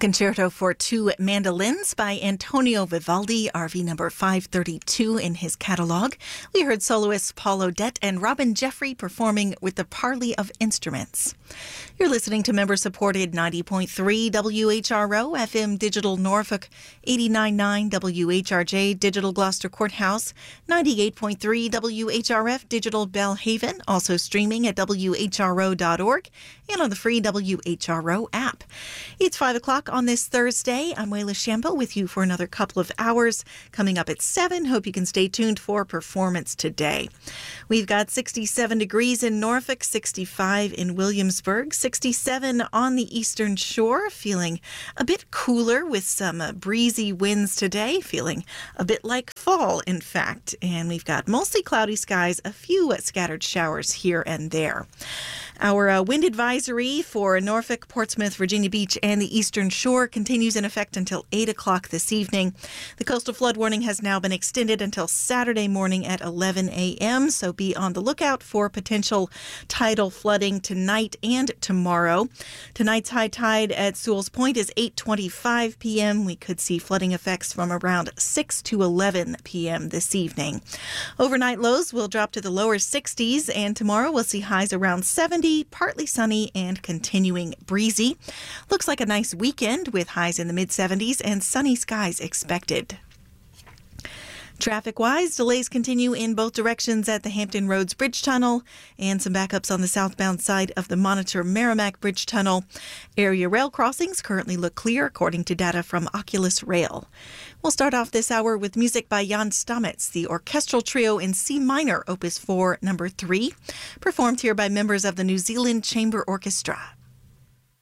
Concerto for Two Mandolins by Antonio Vivaldi, RV number 532 in his catalog. We heard soloists Paul Odette and Robin Jeffrey performing with the Parley of Instruments. You're listening to member-supported 90.3 WHRO, FM Digital Norfolk, 89.9 WHRJ Digital Gloucester Courthouse, 98.3 WHRF Digital Belhaven, also streaming at WHRO.org and on the free WHRO app. It's 5 o'clock on this Thursday. I'm Wayla Shambo with you for another couple of hours. Coming up at 7, hope you can stay tuned for Performance Today. We've got 67 degrees in Norfolk, 65 in Williamsburg, 67 on the Eastern Shore, feeling a bit cooler with some breezy winds today, feeling a bit like fall, in fact. And we've got mostly cloudy skies, a few scattered showers here and there. Our wind advisory for Norfolk, Portsmouth, Virginia Beach, and the Eastern Shore continues in effect until 8 o'clock this evening. The coastal flood warning has now been extended until Saturday morning at 11 a.m., so be on the lookout for potential tidal flooding tonight and tomorrow. Tonight's high tide at Sewell's Point is 8:25 p.m. We could see flooding effects from around 6 to 11 p.m. this evening. Overnight lows will drop to the lower 60s, and tomorrow we'll see highs around 70, partly sunny and continuing breezy. Looks like a nice weekend with highs in the mid-70s and sunny skies expected. Traffic-wise, delays continue in both directions at the Hampton Roads Bridge Tunnel and some backups on the southbound side of the Monitor Merrimack Bridge Tunnel. Area rail crossings currently look clear, according to data from Oculus Rail. We'll start off this hour with music by Jan Stamets, the orchestral trio in C minor, Opus 4, number 3, performed here by members of the New Zealand Chamber Orchestra.